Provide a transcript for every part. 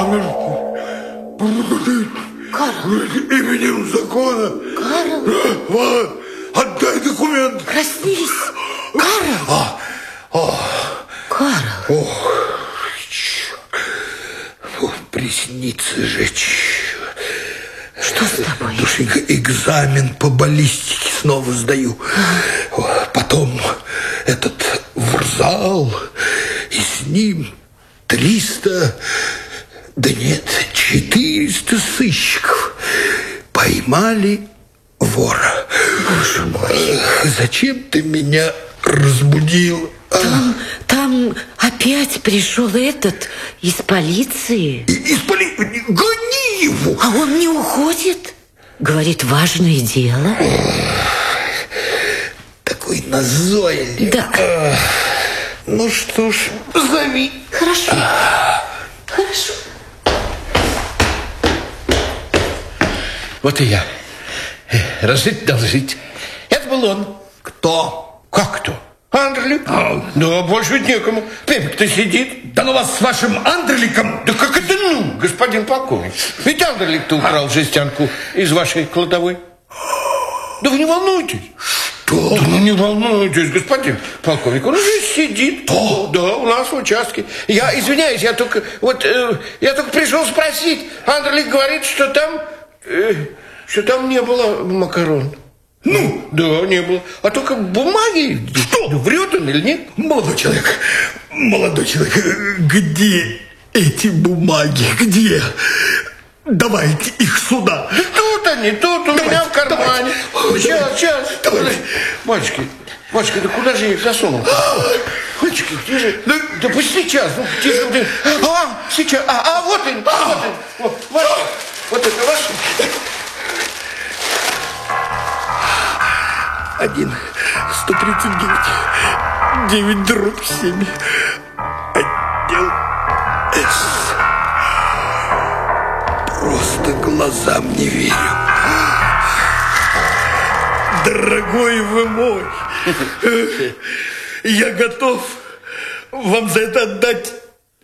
Карл! Именем закона! Карл! Вот, отдай документ! Проснись! Карл! Карл! Приснится же. Что с тобой? Душенька, экзамен по баллистике снова сдаю. Потом этот вокзал, и с ним 300, да нет, 400 сыщиков поймали вора. Боже мой. Зачем ты меня разбудил? Там опять пришел этот из полиции. Из полиции? Гони его! А он не уходит. Говорит, важное дело. Такой назойливый. Да. Ну что ж, зови. Хорошо. Хорошо. Вот и я. Разжить, должить. Это был он. Кто? Как кто? Андерлик. Да, больше ведь некому. Пепик-то сидит. Да ну вас с вашим Андерликом. Да как это ну, господин полковник? Ведь Андерлик-то украл жестянку из вашей кладовой. Да вы не волнуйтесь. Что? Да ну не волнуйтесь, господин полковник. Он уже сидит. Что? Да, у нас в участке. Я извиняюсь, я только пришел спросить. Андерлик говорит, что там не было макарон. Ну? Да, не было. А только бумаги. Что? Да врет он или нет? Молодой человек, где эти бумаги? Где? Давайте их сюда. Да тут они, тут у меня в кармане. Сейчас. Давайте. Мальчики, да куда же я их засунул? Мальчики, где же? Да пусть сейчас. Ну, тише. Сейчас. Вот они. Вот это ваши. 1, 139, 9 дробь 7, отдел С. Просто глазам не верю. Дорогой вы мой, я готов вам за это отдать,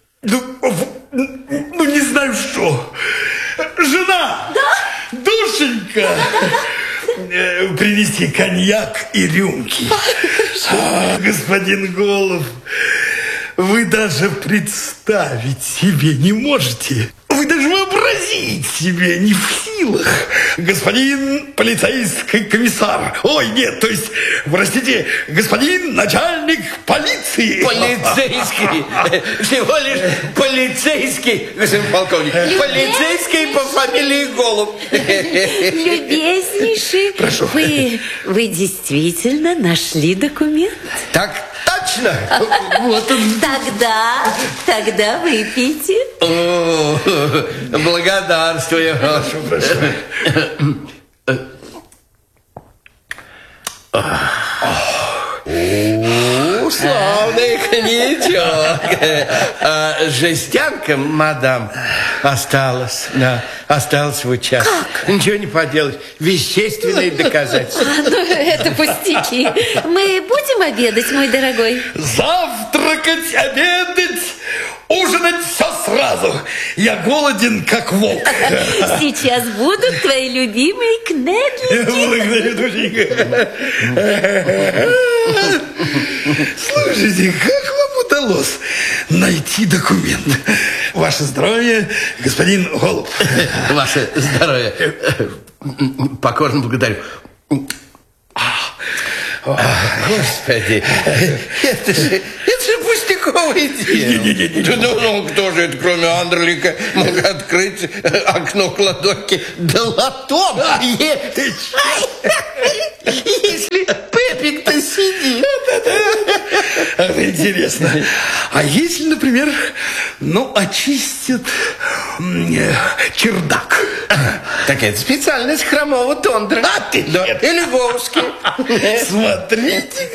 ну не знаю что. Жена! Да? Душенька! Принести коньяк и рюмки. Господин Голуб, вы даже представить себе не можете. Вы даже вообразить себе не в силах. Господин полицейский комиссар. Ой, нет, то есть, простите, господин начальник полиции. Полицейский. Всего лишь полицейский, господин полковник. Полицейский по фамилии Голуб. Любезнейший. Прошу. Вы действительно нашли документ? Так точно. Вот он. Тогда выпейте. Благодарствую. Прошу. Славный коньячок. Жестянка, мадам, осталась в участке. Как? Ничего не поделать. Вещественные доказательства. Это пустяки. Мы будем обедать, мой дорогой? Завтракать, обедать, ужинать все сразу. Я голоден, как волк. Сейчас будут твои любимые кнедлики. Благодарю, душенька. Слушайте, как вам удалось найти документ? Ваше здоровье, господин Голуб. Ваше здоровье. Покорно благодарю. Господи, это же пустяковое дело. Ну, кто же это, кроме Андерлика, мог открыть окно кладовки долотом? Если Пепик-то сидит. Это интересно. А если, например, очистят чердак? Так это специальность хромого тондра. Или Говски. Смотрите.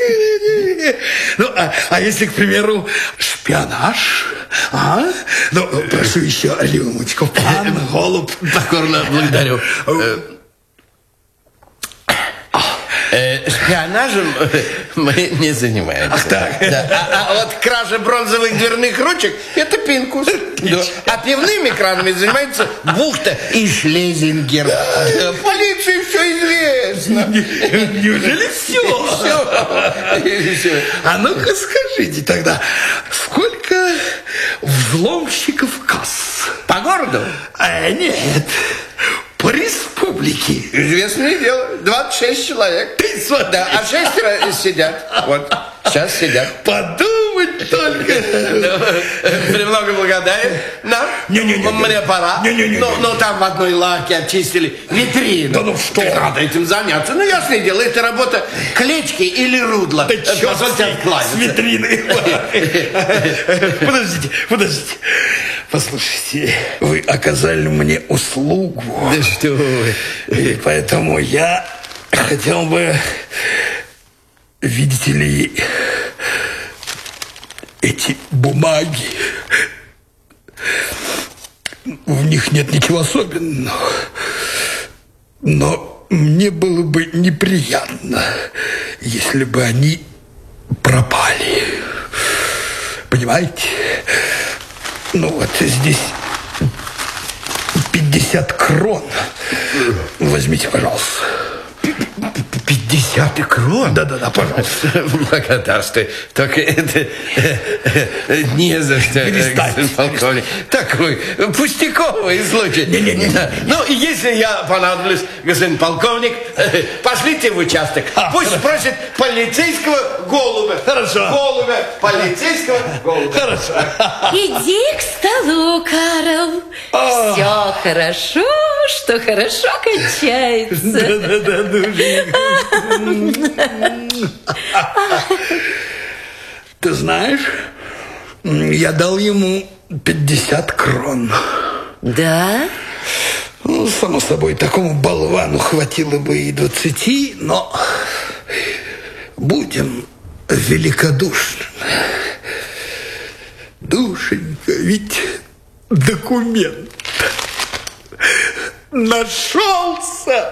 А если, к примеру, шпионаж? Прошу еще рюмочку, пан Голуб. Покорно благодарю. Шпионажем мы не занимаемся. Ах так. Да. А вот кража бронзовых дверных ручек – это Пинкус. Да. А пивными кранами занимается Бухта и Шлезингер. Да. Полиции все известно. Неужели все? А ну-ка скажите тогда, сколько взломщиков касс? По городу? Нет, по республике. Известное дело. 26 человек. Да, а 6 сидят. Вот, сейчас сидят. Подумать только. Премного благодарен. Да? Мне пора. Но там в одной лавке очистили витрину. Да ну что? Надо этим заняться. Ну, ясное дело, это работа Клечки или Рудла. Да черт с витрины. Подождите. Послушайте, вы оказали мне услугу. Да что вы. И поэтому я хотел бы, видите ли, эти бумаги, в них нет ничего особенного, но мне было бы неприятно, если бы они пропали. Понимаете? Ну вот здесь 50 крон. Возьмите, пожалуйста. 50 крон? Да, пожалуйста. Благодарствую. Только это не за что, господин полковник. Такой пустяковый случай. Ну, если я понадоблюсь, господин полковник, пошлите в участок. Пусть спросит полицейского голубя. Хорошо. Голубя, полицейского голубя. Хорошо. Иди к столу, Карл. Все хорошо, что хорошо кончается. Да, душенька. Ты знаешь, я дал ему 50 крон. Да? Ну, само собой, такому болвану хватило бы и 20, но будем великодушны. Душенька, ведь документ нашелся.